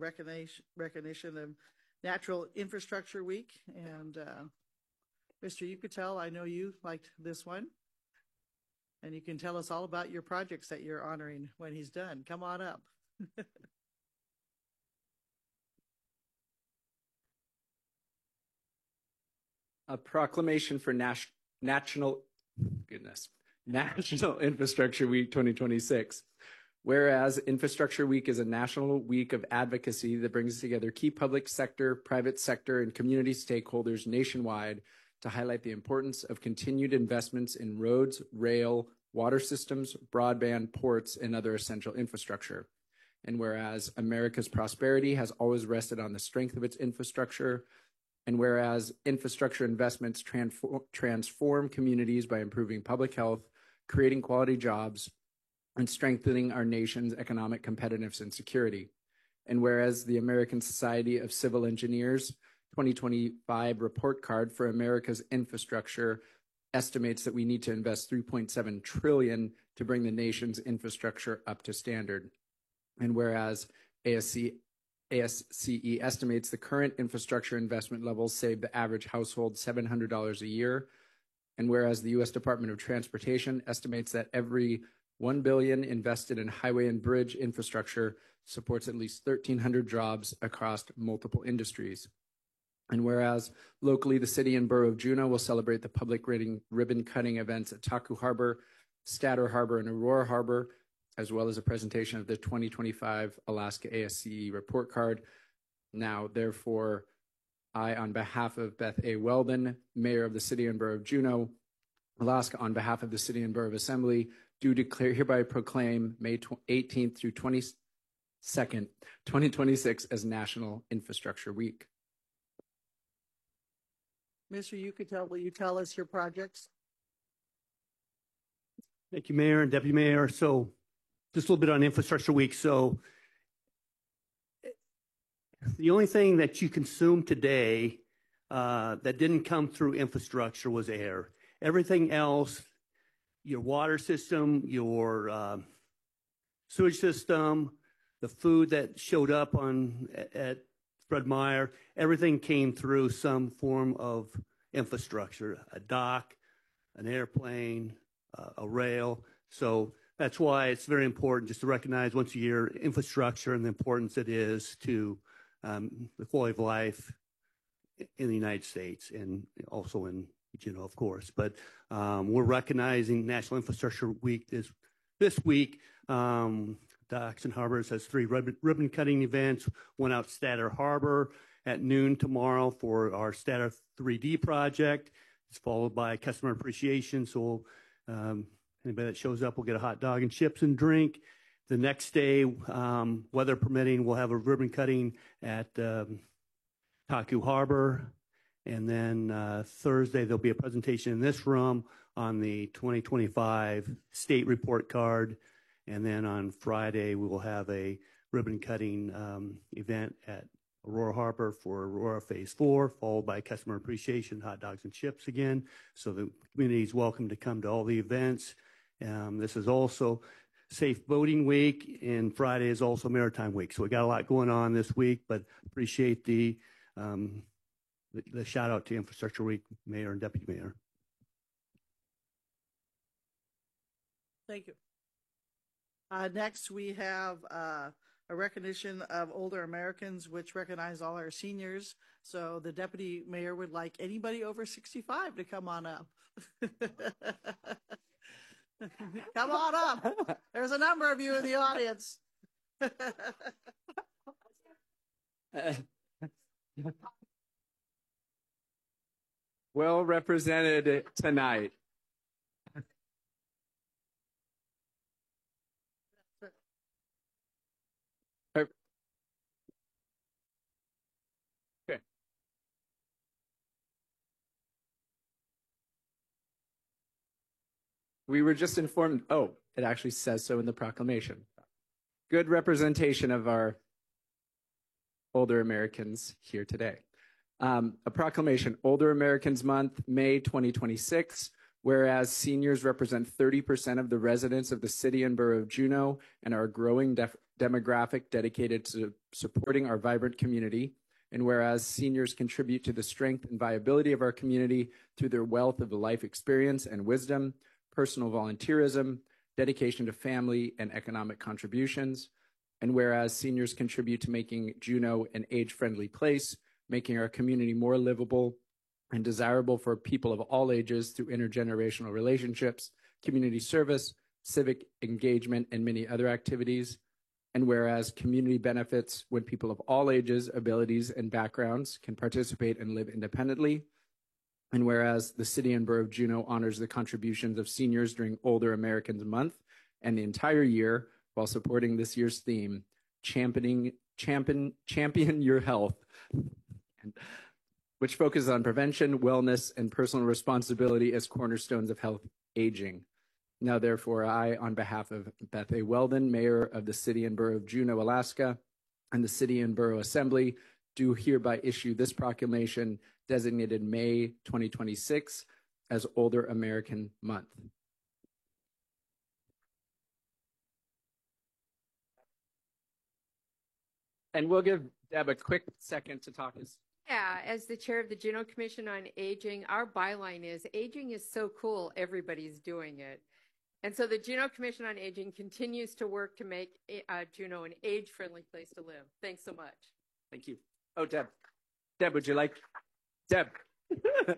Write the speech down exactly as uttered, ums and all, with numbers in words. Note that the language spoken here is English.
recognition, recognition of Natural Infrastructure Week. And uh, Mister Uchitel, I know you liked this one. And you can tell us all about your projects that you're honoring when he's done. Come on up. A proclamation for nas national, goodness, National Infrastructure Week twenty twenty-six. Whereas Infrastructure Week is a national week of advocacy that brings together key public sector, private sector, and community stakeholders nationwide to highlight the importance of continued investments in roads, rail, water systems, broadband, ports, and other essential infrastructure. And whereas America's prosperity has always rested on the strength of its infrastructure, and whereas infrastructure investments transform, transform communities by improving public health, creating quality jobs, and strengthening our nation's economic competitiveness and security. And whereas the American Society of Civil Engineers twenty twenty-five report card for America's infrastructure estimates that we need to invest three point seven trillion dollars to bring the nation's infrastructure up to standard. And whereas A S C, A S C E estimates the current infrastructure investment levels save the average household seven hundred dollars a year. And whereas the U S Department of Transportation estimates that every one billion dollars invested in highway and bridge infrastructure supports at least thirteen hundred jobs across multiple industries. And whereas locally, the city and borough of Juneau will celebrate the public ribbon cutting events at Taku Harbor, Statter Harbor, and Aurora Harbor, as well as a presentation of the twenty twenty-five Alaska A S C E report card. Now, therefore, I, on behalf of Beth A. Weldon, Mayor of the City and Borough of Juneau, Alaska, on behalf of the City and Borough Assembly, do declare hereby proclaim May eighteenth through twenty-second, twenty twenty-six as National Infrastructure Week. Mister Uchitel, will you tell us your projects? Thank you, Mayor and Deputy Mayor. So just a little bit on Infrastructure Week. So the only thing that you consumed today uh, that didn't come through infrastructure was air. Everything else, your water system, your uh, sewage system, the food that showed up on at Fred Meyer, everything came through some form of infrastructure, a dock, an airplane, uh, a rail. So that's why it's very important just to recognize once a year infrastructure and the importance it is to um, the quality of life in the United States and also in Juneau, of course. But um, we're recognizing National Infrastructure Week this, this week. Um, Docks and Harbors has three ribbon, ribbon cutting events, one out Statter Harbor at noon tomorrow for our Statter three D project. It's followed by customer appreciation. So um, anybody that shows up will get a hot dog and chips and drink. The next day, um, weather permitting, we'll have a ribbon cutting at um, Taku Harbor. And then uh, Thursday, there'll be a presentation in this room on the twenty twenty-five state report card. And then on Friday, we will have a ribbon cutting um, event at Aurora Harbor for Aurora Phase four, followed by customer appreciation, hot dogs and chips again. So the community is welcome to come to all the events. Um, this is also Safe Boating Week, and Friday is also Maritime Week. So we got a lot going on this week, but appreciate the, um, the, the shout out to Infrastructure Week, Mayor and Deputy Mayor. Thank you. Uh, next, we have uh, a recognition of older Americans, which recognize all our seniors. So the Deputy Mayor would like anybody over sixty-five to come on up. Come on up. There's a number of you in the audience. Well represented tonight. Okay. We were just informed, oh, it actually says so in the proclamation. Good representation of our older Americans here today. Um, a proclamation, Older Americans Month, May twenty twenty-six. Whereas seniors represent thirty percent of the residents of the city and borough of Juneau and are a growing def- demographic dedicated to supporting our vibrant community. And whereas seniors contribute to the strength and viability of our community through their wealth of life experience and wisdom, personal volunteerism, dedication to family and economic contributions. And whereas seniors contribute to making Juneau an age-friendly place, making our community more livable and desirable for people of all ages through intergenerational relationships, community service, civic engagement, and many other activities. And whereas community benefits when people of all ages, abilities, and backgrounds can participate and live independently. And whereas the City and Borough of Juneau honors the contributions of seniors during Older Americans Month and the entire year while supporting this year's theme, championing, champion, champion your health, which focuses on prevention, wellness, and personal responsibility as cornerstones of health aging. Now, therefore, I, on behalf of Beth A. Weldon, Mayor of the City and Borough of Juneau, Alaska, and the City and Borough Assembly, do hereby issue this proclamation designated May twenty twenty-six as Older American Month. And we'll give Deb a quick second to talk. Yeah, as the chair of the Juneau Commission on Aging, our byline is aging is so cool, everybody's doing it. And so the Juneau Commission on Aging continues to work to make uh, Juneau an age-friendly place to live. Thanks so much. Thank you. Oh, Deb. Deb, would you like? Deb.